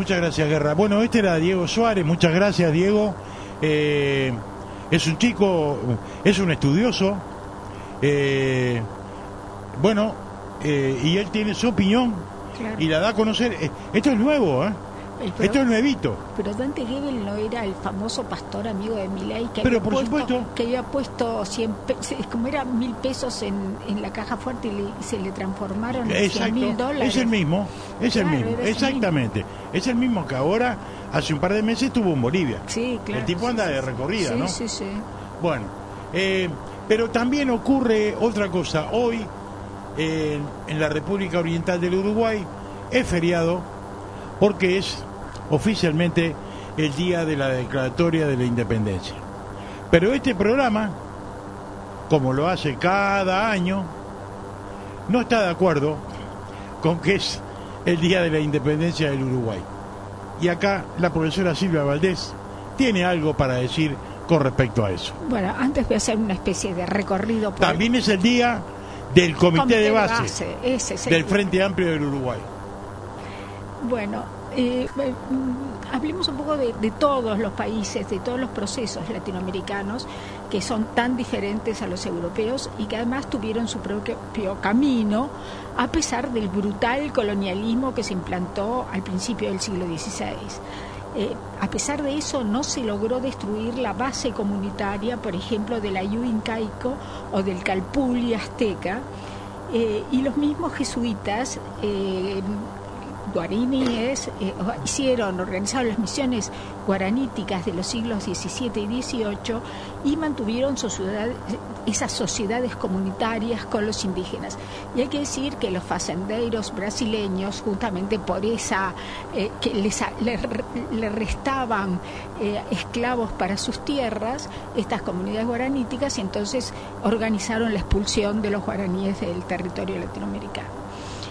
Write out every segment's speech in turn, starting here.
Muchas gracias, Guerra. Bueno, este era Diego Suárez. Muchas gracias, Diego. Es un chico, es un estudioso. Y él tiene su opinión, claro, y la da a conocer. Esto es nuevo, esto es nuevito. Pero Dante Gebel no era el famoso pastor amigo de Milei que había puesto 100 como era 1.000 pesos en la caja fuerte y se le transformaron en $100.000. Es el mismo, exactamente. Es el mismo que ahora, hace un par de meses estuvo en Bolivia. Sí, claro. El tipo anda de recorrida, sí, ¿no? Sí. Bueno, pero también ocurre otra cosa. Hoy, en la República Oriental del Uruguay, es feriado porque es oficialmente el día de la declaratoria de la independencia. Pero este programa, como lo hace cada año, no está de acuerdo con que es el día de la independencia del Uruguay. Y acá la profesora Silvia Valdés tiene algo para decir con respecto a eso. Bueno, antes voy a hacer una especie de recorrido. También es el día del comité de base ese es del Frente Amplio del Uruguay. Bueno, hablemos un poco de todos los países, de todos los procesos latinoamericanos que son tan diferentes a los europeos y que además tuvieron su propio camino a pesar del brutal colonialismo que se implantó al principio del siglo XVI. A pesar de eso, no se logró destruir la base comunitaria, por ejemplo, del Ayú incaico o del Calpulli azteca, y los mismos jesuitas guaraníes organizaron las misiones guaraníticas de los siglos XVII y XVIII y mantuvieron esas sociedades comunitarias con los indígenas. Y hay que decir que los fazendeiros brasileños, justamente por esa que le restaban esclavos para sus tierras, estas comunidades guaraníticas, y entonces organizaron la expulsión de los guaraníes del territorio latinoamericano.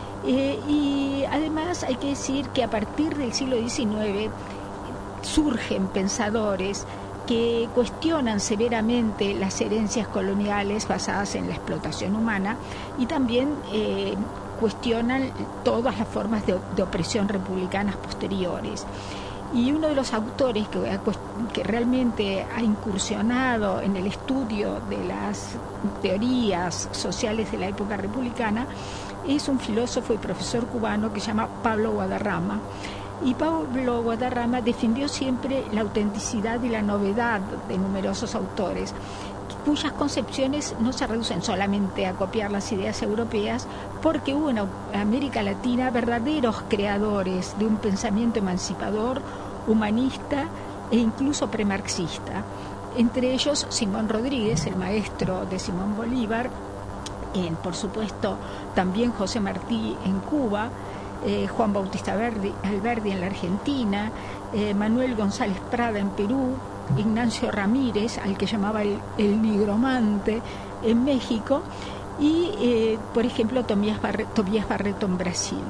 Y además hay que decir que a partir del siglo XIX surgen pensadores que cuestionan severamente las herencias coloniales basadas en la explotación humana y también cuestionan todas las formas de opresión republicanas posteriores. Y uno de los autores que realmente ha incursionado en el estudio de las teorías sociales de la época republicana es un filósofo y profesor cubano que se llama Pablo Guadarrama. Y Pablo Guadarrama defendió siempre la autenticidad y la novedad de numerosos autores, cuyas concepciones no se reducen solamente a copiar las ideas europeas, porque hubo en América Latina verdaderos creadores de un pensamiento emancipador, humanista e incluso premarxista. Entre ellos Simón Rodríguez, el maestro de Simón Bolívar, por supuesto también José Martí en Cuba, Juan Bautista Alberdi en la Argentina, Manuel González Prada en Perú, Ignacio Ramírez, al que llamaba el nigromante, en México, y por ejemplo Tobías Barreto en Brasil.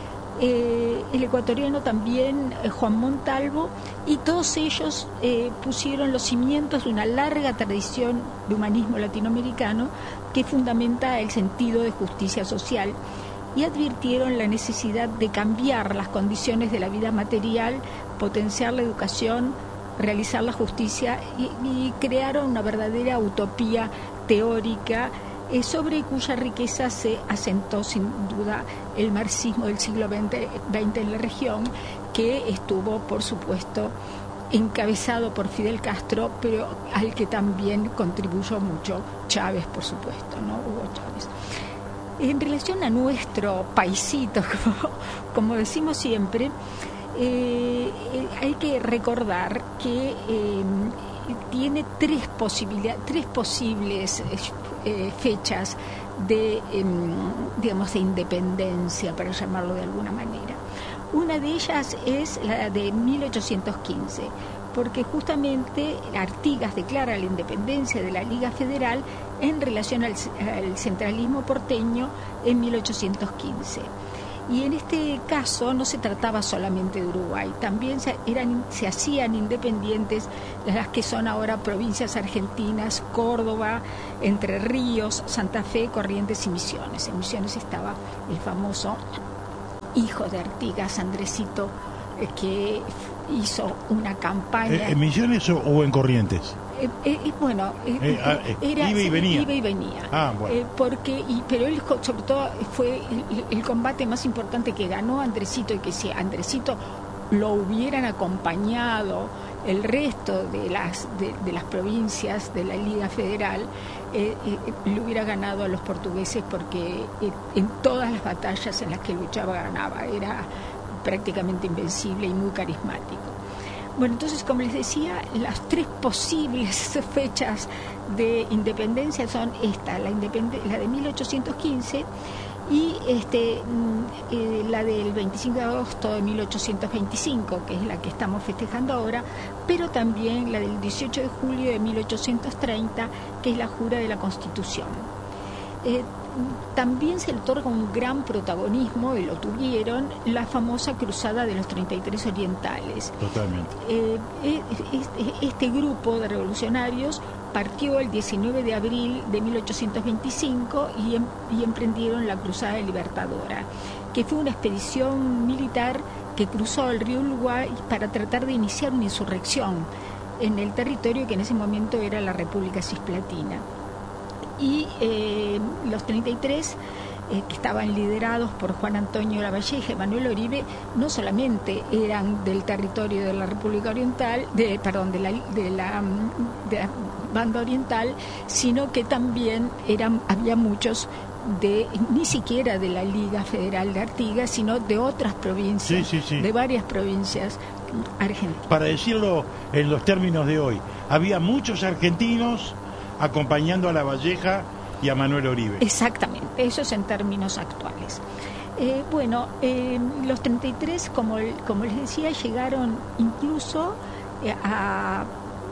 El ecuatoriano también, Juan Montalvo, y todos ellos pusieron los cimientos de una larga tradición de humanismo latinoamericano que fundamenta el sentido de justicia social, y advirtieron la necesidad de cambiar las condiciones de la vida material, potenciar la educación, realizar la justicia y crearon una verdadera utopía teórica sobre cuya riqueza se asentó sin duda el marxismo del siglo XX en la región, que estuvo, por supuesto, encabezado por Fidel Castro, pero al que también contribuyó mucho Chávez, por supuesto, ¿no? Hugo Chávez. En relación a nuestro paisito, como decimos siempre, hay que recordar que tiene tres posibles fechas de independencia, para llamarlo de alguna manera. Una de ellas es la de 1815, porque justamente Artigas declara la independencia de la Liga Federal en relación al centralismo porteño en 1815. Y en este caso no se trataba solamente de Uruguay, también se hacían independientes las que son ahora provincias argentinas, Córdoba, Entre Ríos, Santa Fe, Corrientes y Misiones. En Misiones estaba el famoso hijo de Artigas, Andresito que hizo una campaña. ¿En Misiones o en Corrientes? Bueno, iba y venía. Iba y venía. Bueno. Pero él, sobre todo, fue el combate más importante que ganó Andresito, y que si Andresito lo hubieran acompañado el resto de las provincias de la Liga Federal, le hubiera ganado a los portugueses, porque en todas las batallas en las que luchaba ganaba. Era prácticamente invencible y muy carismático. Bueno, entonces, como les decía, las tres posibles fechas de independencia son esta, la de 1815 y la del 25 de agosto de 1825, que es la que estamos festejando ahora, pero también la del 18 de julio de 1830, que es la jura de la Constitución. También se le otorga un gran protagonismo, y lo tuvieron, la famosa Cruzada de los 33 Orientales. Totalmente. Este grupo de revolucionarios partió el 19 de abril de 1825 y emprendieron la Cruzada Libertadora, que fue una expedición militar que cruzó el río Uruguay para tratar de iniciar una insurrección en el territorio que en ese momento era la República Cisplatina. Y los 33, que estaban liderados por Juan Antonio Lavalleja y Manuel Oribe, no solamente eran del territorio de la República Oriental, de la Banda Oriental, sino que también había muchos ni siquiera de la Liga Federal de Artigas, sino de otras provincias, sí. De varias provincias argentinas. Para decirlo en los términos de hoy, había muchos argentinos acompañando a Lavalleja y a Manuel Oribe. Exactamente, eso es en términos actuales. Los 33, como les decía, llegaron incluso a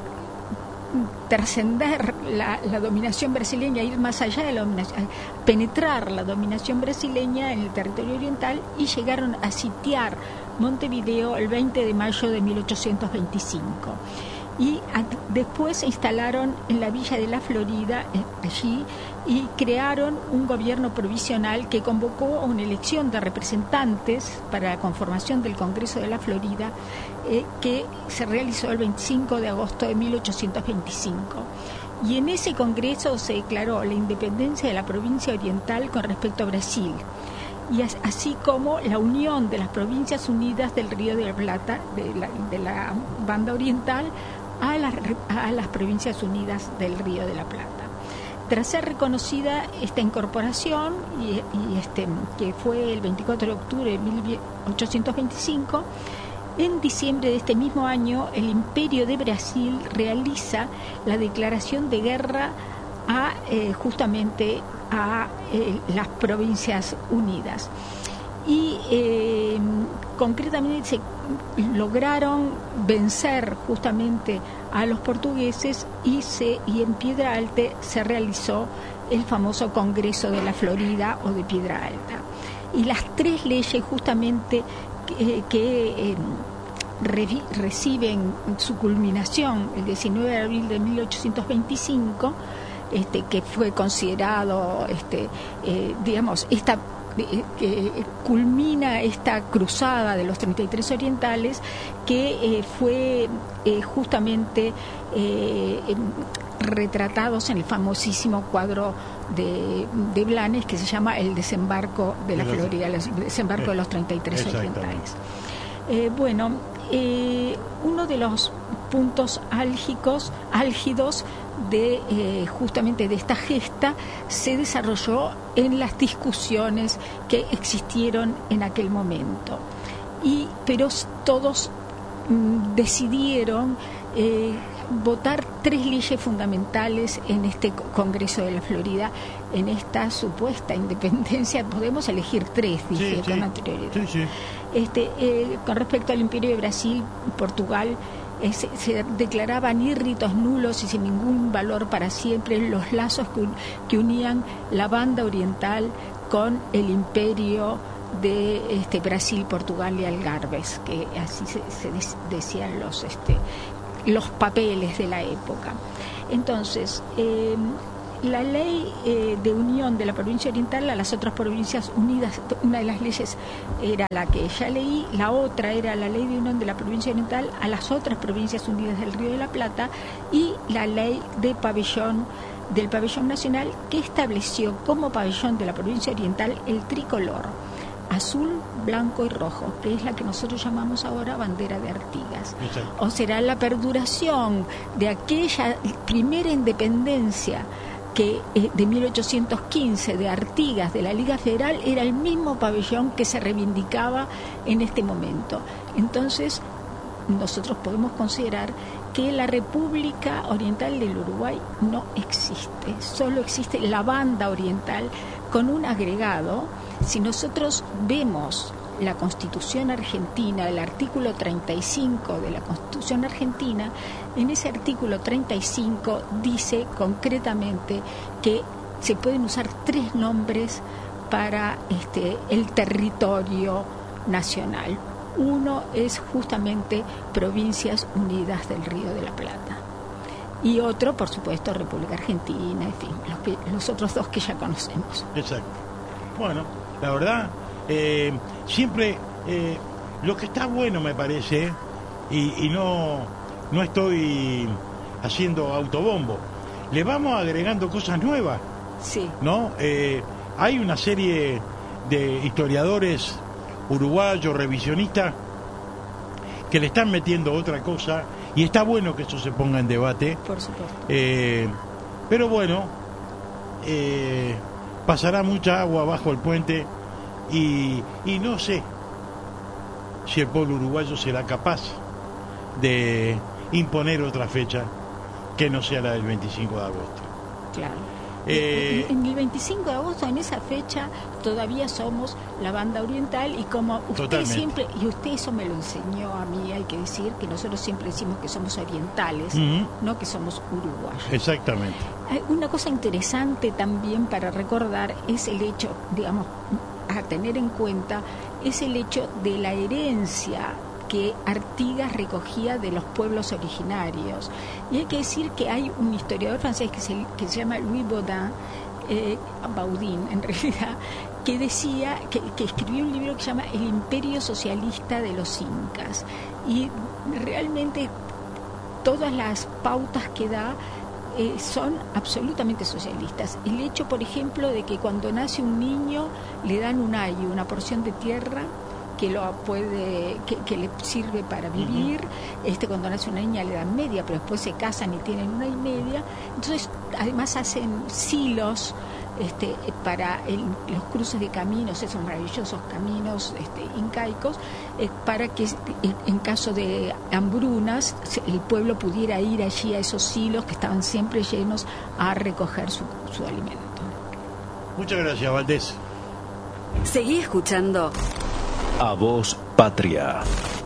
trascender la dominación brasileña, ir más allá de la dominación, penetrar la dominación brasileña en el territorio oriental, y llegaron a sitiar Montevideo el 20 de mayo de 1825. Y después se instalaron en la villa de la Florida, allí, y crearon un gobierno provisional que convocó a una elección de representantes para la conformación del Congreso de la Florida, que se realizó el 25 de agosto de 1825. Y en ese Congreso se declaró la independencia de la provincia oriental con respecto a Brasil, y así como la unión de las provincias unidas del Río de la Plata, de la Banda Oriental, a las provincias unidas del Río de la Plata. Tras ser reconocida esta incorporación, que fue el 24 de octubre de 1825, en diciembre de este mismo año el Imperio de Brasil realiza la declaración de guerra justamente a las provincias unidas. Y concretamente se lograron vencer justamente a los portugueses, y en Piedra Alta se realizó el famoso Congreso de la Florida o de Piedra Alta. Y las tres leyes justamente que reciben su culminación el 19 de abril de 1825, que fue considerado, que culmina esta cruzada de los 33 orientales, que fue justamente retratados en el famosísimo cuadro de Blanes, que se llama El desembarco de la Florida, el desembarco de los 33 orientales. Uno de los puntos álgidos justamente de esta gesta se desarrolló en las discusiones que existieron en aquel momento, pero todos decidieron votar tres leyes fundamentales en este Congreso de la Florida, en esta supuesta independencia. Podemos elegir tres, dije con anterioridad. Con respecto al Imperio de Brasil, Portugal, se declaraban irritos, nulos y sin ningún valor para siempre los lazos que unían la Banda Oriental con el Imperio de Brasil, Portugal y Algarbes, que así se decían los papeles de la época. Entonces, la ley de unión de la provincia oriental a las otras provincias unidas, una de las leyes era la que ya leí, la otra era la ley de unión de la provincia oriental a las otras provincias unidas del Río de la Plata, y la ley de del pabellón nacional, que estableció como pabellón de la provincia oriental el tricolor azul, blanco y rojo, que es la que nosotros llamamos ahora bandera de Artigas. Exacto. O será la perduración de aquella primera independencia que de 1815 de Artigas, de la Liga Federal, era el mismo pabellón que se reivindicaba en este momento. Entonces, nosotros podemos considerar que la República Oriental del Uruguay no existe, solo existe la banda oriental con un agregado. Si nosotros vemos la Constitución Argentina, el artículo 35 de la Constitución Argentina, en ese artículo 35 dice concretamente que se pueden usar 3 nombres para el territorio nacional. Uno es justamente Provincias Unidas del Río de la Plata. Y otro, por supuesto, República Argentina, en fin, los otros 2 que ya conocemos. Exacto. Bueno, la verdad, siempre lo que está bueno, me parece, y no estoy haciendo autobombo, le vamos agregando cosas nuevas. Sí. ¿No? Hay una serie de historiadores uruguayos, revisionistas, que le están metiendo otra cosa, y está bueno que eso se ponga en debate. Por supuesto. Pero bueno, pasará mucha agua bajo el puente, y no sé si el pueblo uruguayo será capaz de imponer otra fecha que no sea la del 25 de agosto. Claro. En el 25 de agosto, en esa fecha, todavía somos la banda oriental, y como usted Totalmente. siempre, y usted eso me lo enseñó a mí, hay que decir que nosotros siempre decimos que somos orientales, no que somos uruguayos. Exactamente. Una cosa interesante también para recordar es el hecho, digamos, a tener en cuenta, es el hecho de la herencia que Artigas recogía de los pueblos originarios. Y hay que decir que hay un historiador francés que se llama Louis Baudin, en realidad, que decía, que escribió un libro que se llama El Imperio Socialista de los Incas. Y realmente todas las pautas que da son absolutamente socialistas. El hecho, por ejemplo, de que cuando nace un niño le dan un ayo, una porción de tierra que que le sirve para vivir. Cuando nace una niña le dan media, pero después se casan y tienen 1 1/2. Entonces, además hacen silos para los cruces de caminos, esos maravillosos caminos incaicos, para que en caso de hambrunas el pueblo pudiera ir allí a esos silos que estaban siempre llenos a recoger su alimento. Muchas gracias, Valdés. Seguí escuchando A Voz Patria.